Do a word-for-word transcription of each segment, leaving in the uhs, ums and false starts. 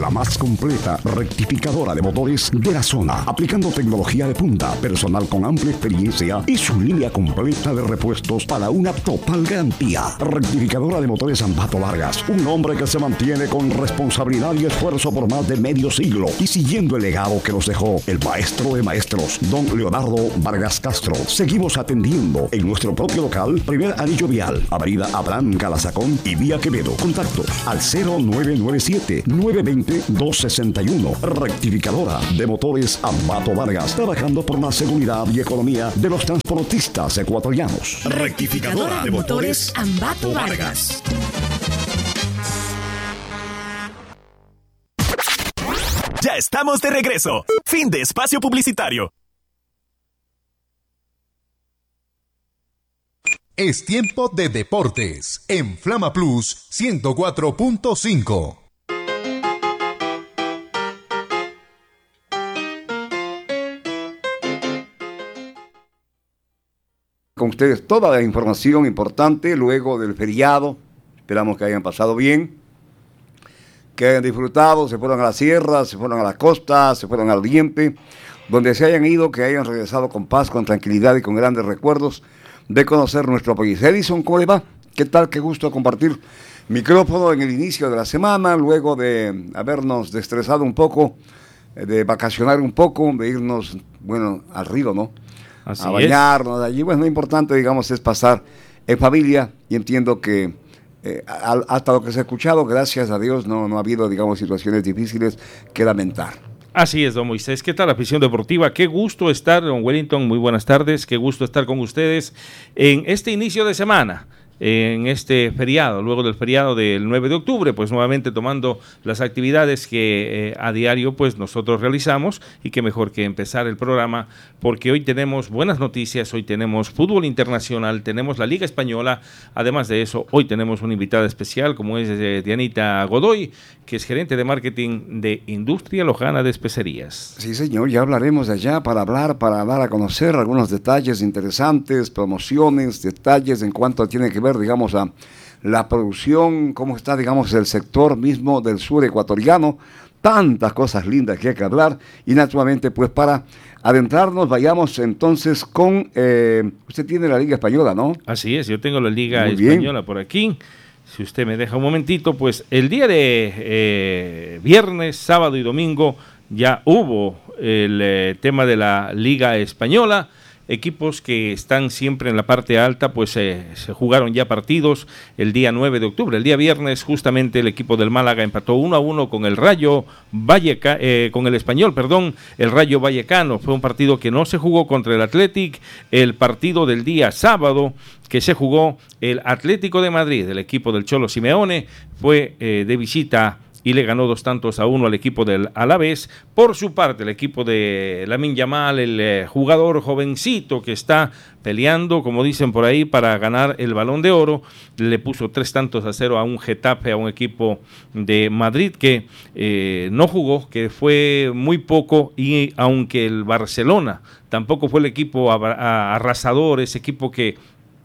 la más completa rectificadora de motores de la zona, aplicando tecnología de punta, personal con amplia experiencia y su línea completa de repuestos para una total garantía. Rectificadora de motores Ambato Vargas, un hombre que se mantiene con responsabilidad y esfuerzo por más de medio siglo y siguiendo el legado que nos dejó el maestro de maestros, don Leonardo Vargas Castro. Seguimos atendiendo en nuestro propio local, primer anillo vial, avenida Abraham Calazacón y vía Quevedo. Contactos al cero nueve nueve siete, nueve dos cero, dos seis uno. Rectificadora de motores Ambato Vargas, trabajando por la seguridad y economía de los transportistas ecuatorianos. Rectificadora de motores Ambato Vargas. Ya estamos de regreso. Fin de espacio publicitario. Es tiempo de deportes en Flama Plus ciento cuatro punto cinco. Con ustedes toda la información importante luego del feriado. Esperamos que hayan pasado bien, que hayan disfrutado, se fueron a la sierra, se fueron a la costa, se fueron al Oriente, donde se hayan ido, que hayan regresado con paz, con tranquilidad y con grandes recuerdos de conocer nuestro país. Edison, ¿cómo le va? ¿Qué tal? Qué gusto compartir micrófono en el inicio de la semana, luego de habernos destresado un poco, de vacacionar un poco, de irnos, bueno, al río, ¿no? Así a bañarnos es. allí. Bueno, lo importante, digamos, es pasar en familia y entiendo que eh, a, hasta lo que se ha escuchado, gracias a Dios, no, no ha habido, digamos, situaciones difíciles que lamentar. Así es, don Moisés. ¿Qué tal, afición deportiva? Qué gusto estar, don Wellington, muy buenas tardes. Qué gusto estar con ustedes en este inicio de semana, en este feriado, luego del feriado del nueve de octubre, pues nuevamente tomando las actividades que eh, a diario pues nosotros realizamos, y qué mejor que empezar el programa, porque hoy tenemos buenas noticias, hoy tenemos fútbol internacional, tenemos la Liga Española, además de eso, hoy tenemos una invitada especial como es eh, Dianita Godoy, que es gerente de marketing de Industria Lojana de Especerías. Sí, señor, ya hablaremos de allá para hablar, para dar a conocer algunos detalles interesantes, promociones, detalles en cuanto tiene que ver, digamos, a la producción, cómo está, digamos, el sector mismo del sur ecuatoriano, tantas cosas lindas que hay que hablar, y naturalmente, pues para adentrarnos, vayamos entonces con, eh, usted tiene la Liga Española, ¿no? Así es, yo tengo la Liga Muy Española bien. por aquí. Si usted me deja un momentito, pues el día de eh, viernes, sábado y domingo ya hubo el eh, tema de la Liga Española. Equipos que están siempre en la parte alta, pues eh, se jugaron ya partidos el día nueve de octubre. El día viernes, justamente, el equipo del Málaga empató uno a uno con el Rayo Valleca, eh, con el Español, perdón, el Rayo Vallecano. Fue un partido que no se jugó contra el Athletic. El partido del día sábado, que se jugó el Atlético de Madrid, el equipo del Cholo Simeone, fue eh, de visita y le ganó dos tantos a uno al equipo del Alavés. Por su parte, el equipo de Lamine Yamal, el eh, jugador jovencito que está peleando, como dicen por ahí, para ganar el Balón de Oro, le puso tres tantos a cero a un Getafe, a un equipo de Madrid que eh, no jugó, que fue muy poco, y aunque el Barcelona tampoco fue el equipo arrasador, ese equipo que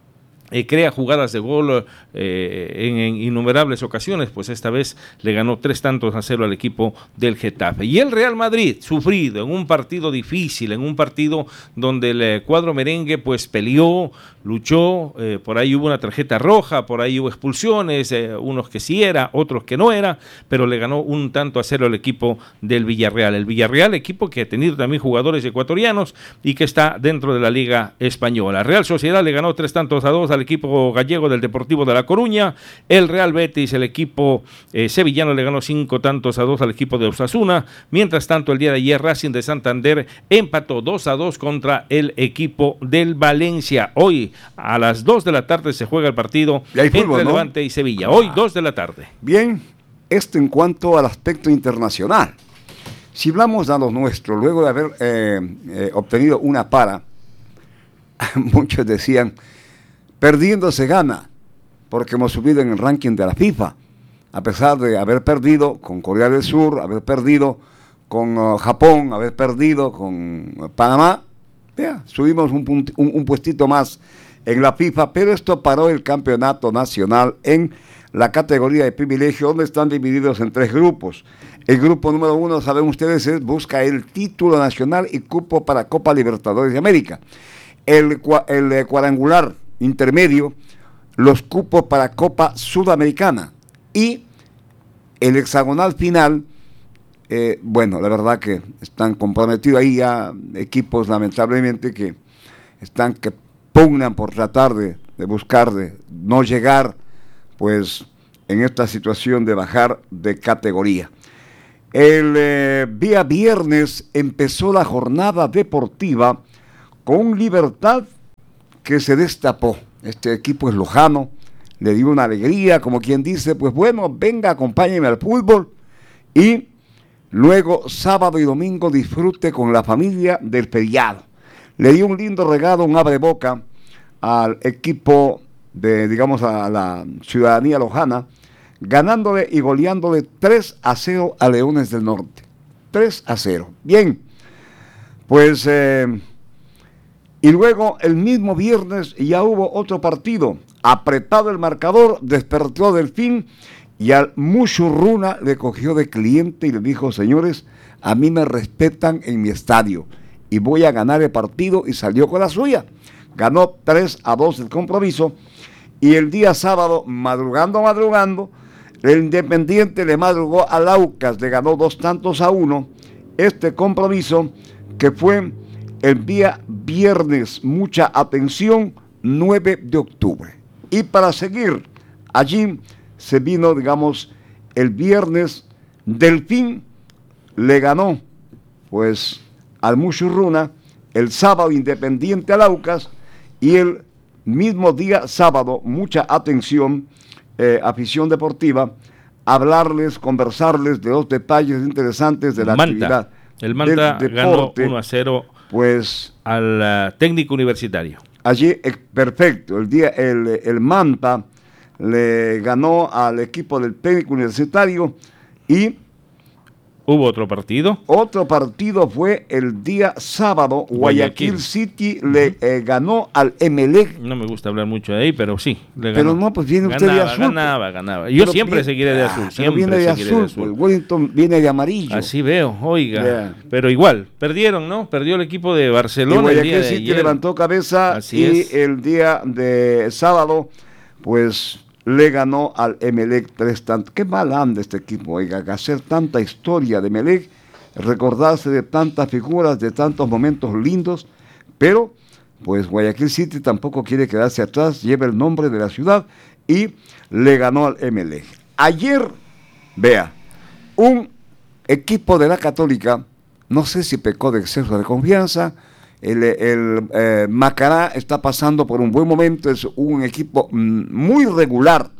Eh, crea jugadas de gol eh, en, en innumerables ocasiones, pues esta vez le ganó tres tantos a cero al equipo del Getafe. Y el Real Madrid, sufrido en un partido difícil, en un partido donde el eh, cuadro merengue pues peleó, luchó, eh, por ahí hubo una tarjeta roja, por ahí hubo expulsiones, eh, unos que sí era, otros que no era, pero le ganó un tanto a cero al equipo del Villarreal. El Villarreal, equipo que ha tenido también jugadores ecuatorianos y que está dentro de la Liga Española. Real Sociedad le ganó tres tantos a dos al equipo gallego del Deportivo de La Coruña. El Real Betis, el equipo eh, sevillano, le ganó cinco tantos a dos al equipo de Osasuna. Mientras tanto, el día de ayer Racing de Santander empató dos a dos contra el equipo del Valencia. Hoy a las dos de la tarde se juega el partido entre fútbol, ¿no? Levante y Sevilla. Hoy dos de la tarde. Bien, esto en cuanto al aspecto internacional. Si hablamos a lo nuestro, luego de haber eh, eh, obtenido una para, muchos decían, perdiendo se gana, porque hemos subido en el ranking de la FIFA, a pesar de haber perdido con Corea del Sur, haber perdido con uh, Japón, haber perdido con uh, Panamá. Vea, subimos un, punt, un, un puestito más en la FIFA, pero esto paró el campeonato nacional en la categoría de privilegio, donde están divididos en tres grupos. El grupo número uno, saben ustedes, es busca el título nacional y cupo para Copa Libertadores de América. El, el, el cuadrangular intermedio, los cupos para Copa Sudamericana. Y el hexagonal final, eh, bueno, la verdad que están comprometidos ahí ya equipos lamentablemente que están que pugnan por tratar de, de buscar, de no llegar, pues, en esta situación de bajar de categoría. El eh, día viernes empezó la jornada deportiva con Libertad que se destapó. Este equipo es lojano, le dio una alegría, como quien dice, pues bueno, venga, acompáñeme al fútbol, y luego sábado y domingo disfrute con la familia del feriado. Le dio un lindo regalo, un abreboca al equipo de, digamos, a la ciudadanía lojana, ganándole y goleándole tres a cero a Leones del Norte. tres a cero. Bien, pues, eh, y luego el mismo viernes ya hubo otro partido. Apretado el marcador, despertó Delfín y al Muchurruna le cogió de cliente y le dijo, señores, a mí me respetan en mi estadio y voy a ganar el partido, y salió con la suya. Ganó tres a dos el compromiso, y el día sábado, madrugando, madrugando, el Independiente le madrugó al Aucas, le ganó dos tantos a uno, este compromiso que fue el día viernes. Mucha atención, nueve de octubre. Y para seguir, allí se vino, digamos, el viernes, Delfín le ganó, pues, al Muchurruna, el sábado Independiente al Aucas, y el mismo día sábado, mucha atención, eh, afición deportiva, hablarles, conversarles de los detalles interesantes de la Manta. actividad. El Manta del ganó deporte, uno a cero pues, al uh, técnico universitario. Allí, eh, perfecto, el día el, el Manta le ganó al equipo del técnico universitario, y ¿hubo otro partido? otro partido fue el día sábado. Guayaquil, Guayaquil. City le eh, ganó al Emelec. No me gusta hablar mucho de ahí, pero sí, le Pero ganó. no, pues viene usted ganaba, de azul. Ganaba, ganaba. Yo Pero siempre viene- seguiré de ah, azul, pero siempre viene de seguiré azul, de azul. pues, Wellington viene de amarillo. Así veo, oiga. Yeah. Pero igual, perdieron, ¿no? Perdió el equipo de Y Barcelona el Guayaquil día de City ayer. levantó cabeza. Así y es. el día de sábado, pues le ganó al Emelec tres tantos. Qué mal anda este equipo, oiga, hacer tanta historia de Emelec, recordarse de tantas figuras, de tantos momentos lindos, pero pues Guayaquil City tampoco quiere quedarse atrás, lleva el nombre de la ciudad y le ganó al Emelec. Ayer, vea, un equipo de la Católica, no sé si pecó de exceso de confianza, el, el eh, Macará está pasando por un buen momento, es un equipo mm, muy regular,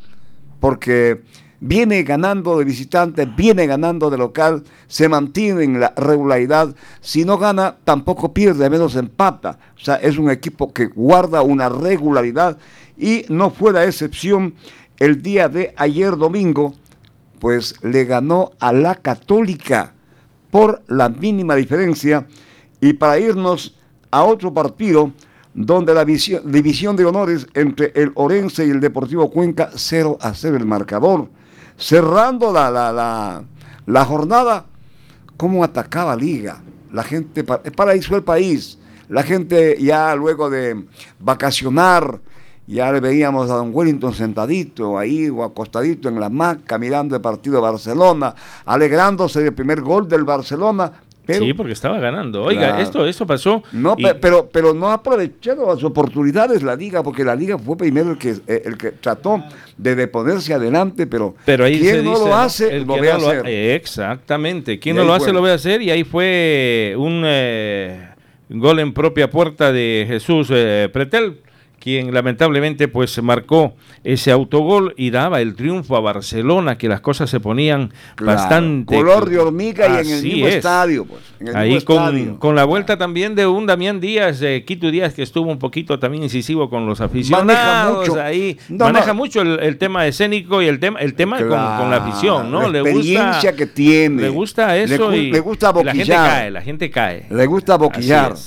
porque viene ganando de visitante, viene ganando de local, se mantiene en la regularidad, si no gana tampoco pierde, al menos empata, o sea, es un equipo que guarda una regularidad, y no fue la excepción el día de ayer domingo, pues le ganó a la Católica por la mínima diferencia. Y para irnos a otro partido, donde la visión, división de honores entre el Orense y el Deportivo Cuenca, cero a cero el marcador. Cerrando la, la, la, la jornada, cómo atacaba Liga. La gente, paraíso el país, la gente ya luego de vacacionar, ya le veíamos a don Wellington sentadito ahí o acostadito en la hamaca mirando el partido de Barcelona, alegrándose del primer gol del Barcelona. Pero, sí, porque estaba ganando. Oiga, claro, esto, esto pasó. No, y... pero, pero no ha aprovechado las oportunidades la Liga, porque la Liga fue primero el que, el que trató de, de ponerse adelante, pero, pero ahí quien se no dice, lo hace, el lo que ve no lo hacer. ha... Exactamente. Quien Y no ahí lo hace, fue. lo ve hacer. Y ahí fue un eh, gol en propia puerta de Jesús eh, Pretel, quien lamentablemente pues marcó ese autogol y daba el triunfo a Barcelona, que las cosas se ponían Claro, bastante... color de hormiga y en el Así mismo es. estadio. Pues, en el Ahí mismo con, estadio. con la vuelta también de un Damián Díaz, eh, Quito Díaz, que estuvo un poquito también incisivo con los aficionados. Maneja mucho. Ahí, No, maneja no. mucho el, el tema escénico y el tema, el tema Claro, con, con la afición, ¿no? la Le experiencia gusta, que tiene. le gusta Le eso gu- y le gusta y la gente boquillar. cae, la gente cae. Le gusta boquillar. Así es.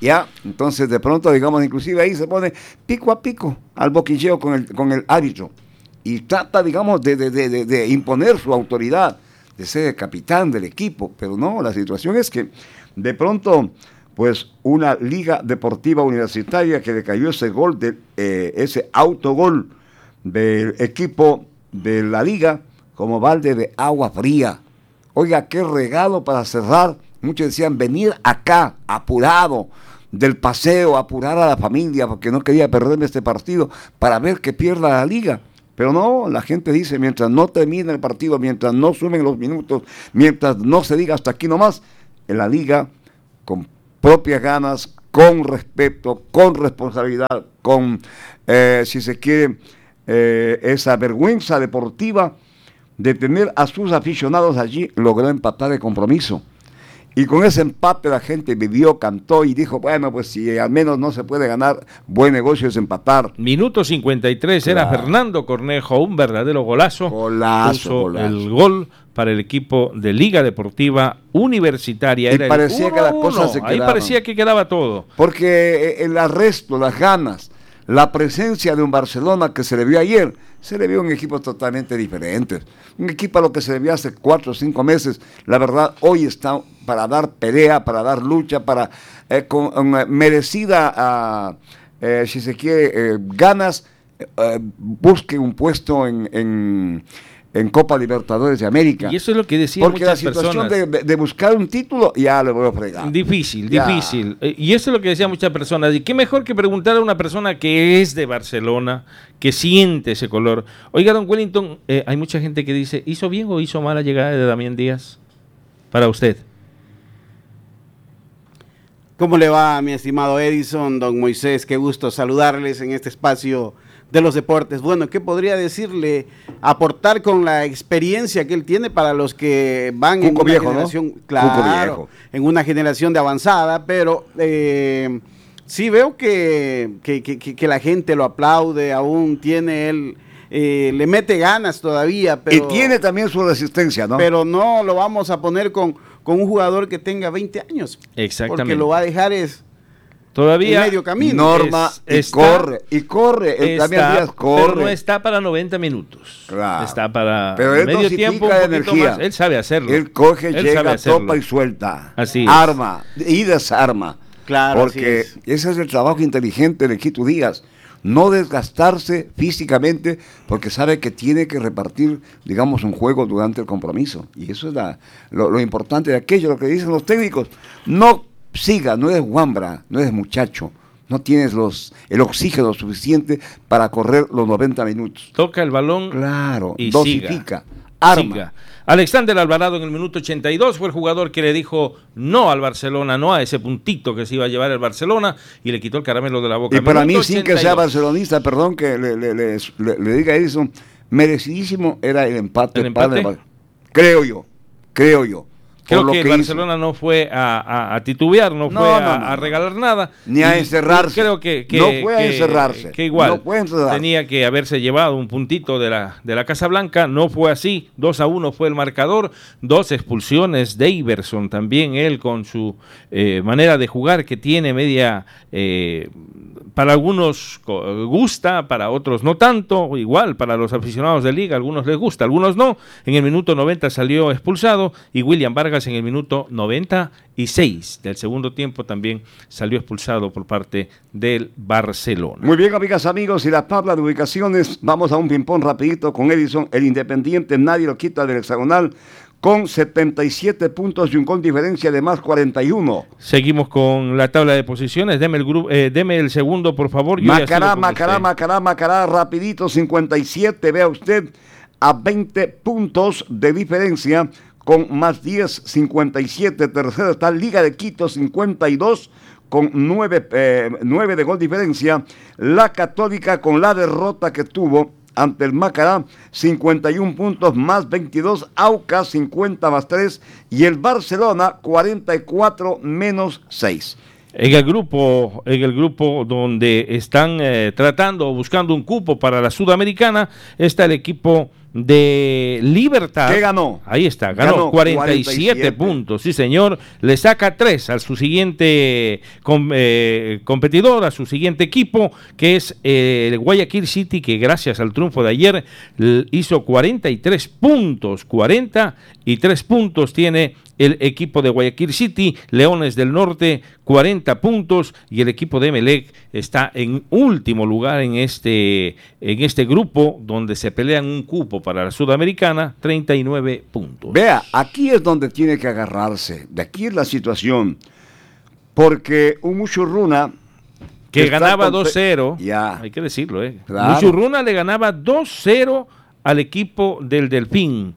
Ya, entonces de pronto, digamos, inclusive ahí se pone pico a pico al boquilleo con el, con el árbitro y trata, digamos, de, de, de, de, de imponer su autoridad, de ser el capitán del equipo, pero no, la situación es que de pronto, pues una liga deportiva universitaria que le cayó ese gol, de, eh, ese autogol del equipo de la liga, como balde de agua fría. Oiga, qué regalo para cerrar. Muchos decían, venir acá, apurado, del paseo, apurar a la familia, porque no quería perderme este partido, para ver que pierda la liga. Pero no, la gente dice, mientras no termine el partido, mientras no sumen los minutos, mientras no se diga hasta aquí nomás, en la liga, con propias ganas, con respeto, con responsabilidad, con, eh, si se quiere, eh, esa vergüenza deportiva de tener a sus aficionados allí, logró empatar el compromiso. Y con ese empate la gente vivió, cantó y dijo, bueno, pues si al menos no se puede ganar, buen negocio es empatar. Minuto cincuenta y tres, claro. Era Fernando Cornejo, un verdadero golazo. Golazo, puso golazo. El gol para el equipo de Liga Deportiva Universitaria. Y Era parecía el que las uno a cosas uno. se Ahí quedaban. parecía que quedaba todo. Porque el arresto, las ganas, la presencia de un Barcelona que se le vio ayer, se le vio un equipo totalmente diferente. Un equipo a lo que se le vio hace cuatro o cinco meses, la verdad, hoy está para dar pelea, para dar lucha, para eh, con, con eh, merecida, uh, eh, si se quiere, eh, ganas, eh, busque un puesto en, en, en Copa Libertadores de América. Y eso es lo que decían Porque muchas la situación personas. de, de buscar un título, ya le voy a fregar. Difícil, Ya. difícil. Eh, Y eso es lo que decían muchas personas. Y qué mejor que preguntar a una persona que es de Barcelona, que siente ese color. Oiga, don Wellington, eh, hay mucha gente que dice, ¿hizo bien o hizo mal la llegada de Damián Díaz para usted? ¿Cómo le va, mi estimado Edison, don Moisés? Qué gusto saludarles en este espacio de los deportes. Bueno, ¿qué podría decirle? Aportar con la experiencia que él tiene para los que van Cuco en una viejo, generación, ¿no? claro, Cuco viejo. en una generación de avanzada, pero eh, sí veo que, que, que, que la gente lo aplaude, aún tiene él, eh, le mete ganas todavía, pero... Y tiene también su resistencia, ¿no? Pero no lo vamos a poner con, con un jugador que tenga veinte años. Exactamente. Porque lo va a dejar es... Todavía en medio camino. Norma Es- y está- corre, y corre, el Está, Damián Díaz corre. pero no está para noventa minutos. Claro. Está para Pero él medio dosifica tiempo, un la poquito energía. más. Él sabe hacerlo. Él coge, Él sabe llega, hacerlo. topa y suelta. Así es. Arma y desarma. Claro, Porque así ese es el trabajo inteligente de Quito Díaz. No desgastarse físicamente porque sabe que tiene que repartir, digamos, un juego durante el compromiso. Y eso es la, lo, lo importante de aquello, lo que dicen los técnicos. No siga, no eres guambra, no eres muchacho. No tienes los el oxígeno suficiente para correr los noventa minutos. Toca el balón Claro, y dosifica, siga. arma. Siga. Alexander Alvarado en el minuto ochenta y dos fue el jugador que le dijo no al Barcelona, no a ese puntito que se iba a llevar el Barcelona y le quitó el caramelo de la boca. Y para mí, Minuto sin que ochenta y sea dos. barcelonista, perdón que le, le, le, le- le diga eso, merecidísimo era el empate. ¿El para empate? el Bar- Creo yo, creo yo. Creo por lo que el hizo. Barcelona no fue a, a- a titubear, no, No, fue a, no, no, a no. regalar nada. Ni a Y- encerrarse. y Creo que, que- No fue a que- encerrarse. Que igual No fue a encerrarse. tenía que haberse llevado un puntito de la, de la Casa Blanca. No fue así. dos a uno fue el marcador. Dos expulsiones de Iverson también, él con su eh, manera de jugar que tiene media... eh, para algunos co- gusta, para otros no tanto, igual para los aficionados de Liga, algunos les gusta, algunos no. En el minuto noventa salió expulsado y William Vargas en el minuto noventa y seis del segundo tiempo también salió expulsado por parte del Barcelona. Muy bien, amigas, amigos, y la tabla de ubicaciones, vamos a un ping-pong rapidito con Edison, el Independiente, nadie lo quita del hexagonal, con setenta y siete puntos y un con diferencia de más cuarenta y uno. Seguimos con la tabla de posiciones, deme el, grupo, eh, deme el segundo, por favor. Yo ya Macará, sigo con Macará, usted. Macará, Macará, rapidito, cincuenta y siete, vea usted, a veinte puntos de diferencia, con más diez, cincuenta y siete. Tercero está Liga de Quito, cincuenta y dos, con nueve, eh, nueve de gol diferencia. La Católica, con la derrota que tuvo ante el Macará, cincuenta y un puntos más veintidós, Aucas cincuenta más tres y el Barcelona cuarenta y cuatro menos seis. En el grupo, en el grupo donde están eh, tratando o buscando un cupo para la Sudamericana, está el equipo de Libertad. ¿Qué ganó? Ahí está, ganó, ganó cuarenta y siete, cuarenta y siete puntos, sí señor, le saca tres a su siguiente com, eh, competidor, a su siguiente equipo, que es eh, el Guayaquil City, que gracias al triunfo de ayer hizo cuarenta y tres puntos, cuarenta y tres puntos tiene el equipo de Guayaquil City. Leones del Norte, cuarenta puntos, y el equipo de Emelec está en último lugar en este, en este grupo, donde se pelean un cupo para la Sudamericana, treinta y nueve puntos. Vea, aquí es donde tiene que agarrarse, de aquí es la situación, porque un Muchurruna que, que ganaba dos cero, ya. Hay que decirlo, eh. Claro. Muchurruna le ganaba dos cero al equipo del Delfín,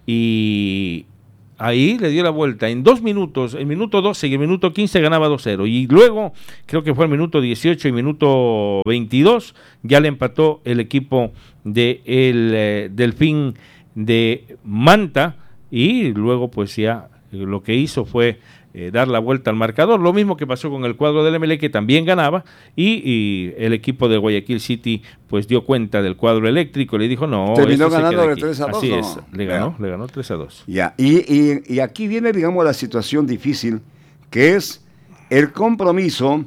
y ahí le dio la vuelta en dos minutos, el minuto doce y el minuto quince ganaba dos cero, y luego creo que fue el minuto dieciocho y minuto veintidós ya le empató el equipo de el eh, Delfín de Manta, y luego pues ya lo que hizo fue eh, dar la vuelta al marcador, lo mismo que pasó con el cuadro del Emelec, que también ganaba, y, y el equipo de Guayaquil City pues dio cuenta del cuadro eléctrico, le dijo no, terminó ganando de tres a dos. Así no. es, le ganó, ya. le ganó tres a dos. Ya, y, y, y aquí viene, digamos, la situación difícil, que es el compromiso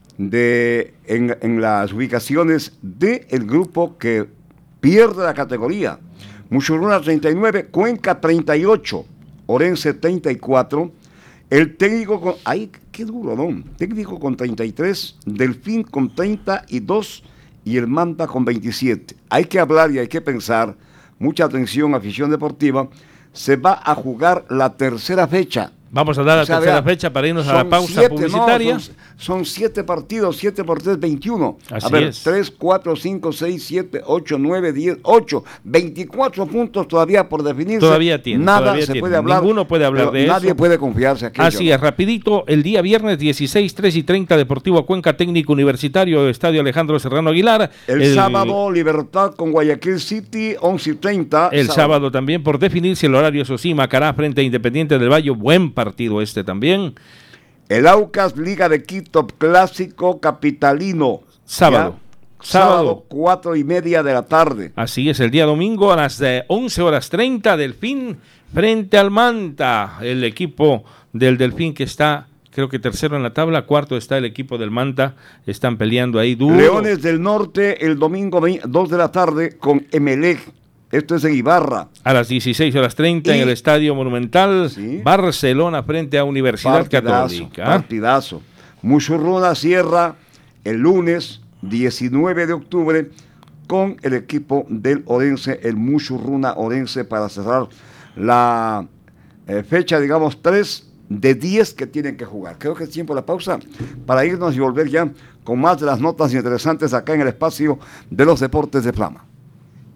de en, en las ubicaciones del grupo que pierde la categoría. Muchurruna treinta y nueve, Cuenca treinta y ocho, Orense treinta y cuatro, el técnico con, ay, qué duro, ¿no? Técnico con treinta y tres, Delfín con treinta y dos y el Manta con veintisiete. Hay que hablar y hay que pensar, mucha atención, afición deportiva, se va a jugar la tercera fecha. Vamos a dar la o sea, tercera vea, fecha para irnos a la pausa siete, publicitaria. No, son, son siete partidos, siete por tres, veintiuno. Así a ver, es. tres, cuatro, cinco, seis, siete, ocho, nueve, diez, ocho, veinticuatro puntos todavía por definirse. Todavía tiene. Nada todavía se tiene. puede hablar. Ninguno puede hablar de nadie eso. Nadie puede confiarse aquí. Así es, rapidito, el día viernes dieciséis, tres y treinta, Deportivo Cuenca Técnico Universitario, Estadio Alejandro Serrano Aguilar. El, el sábado, Libertad con Guayaquil City, once y treinta. El sábado, sábado también, por definirse el horario, eso sí, Macará frente a Independiente del Valle, buen partido este también. También. El Aucas Liga de Quito Clásico Capitalino. Sábado. Sábado. Sábado, cuatro y media de la tarde. Así es, el día domingo a las eh, once horas treinta, Delfín frente al Manta. El equipo del Delfín que está, creo que tercero en la tabla, cuarto está el equipo del Manta. Están peleando ahí duro. Leones del Norte el domingo dos de la tarde con Emelec. Esto es en Ibarra. A las dieciséis horas treinta y, en el Estadio Monumental, ¿sí? Barcelona frente a Universidad partidazo, Católica. Partidazo. Muchurruna cierra el lunes diecinueve de octubre con el equipo del Orense, el Muchurruna Orense, para cerrar la eh, fecha, digamos, tres de diez que tienen que jugar. Creo que es tiempo de la pausa para irnos y volver ya con más de las notas interesantes acá en el espacio de los deportes de Flama.